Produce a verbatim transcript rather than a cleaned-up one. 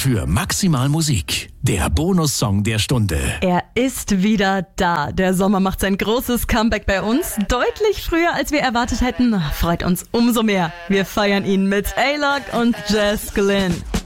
für Maximal Musik. Der Bonussong der Stunde. Er ist wieder da. Der Sommer macht sein großes Comeback bei uns. Deutlich früher, als wir erwartet hätten. Freut uns umso mehr. Wir feiern ihn mit A-Log und Jess Glynn.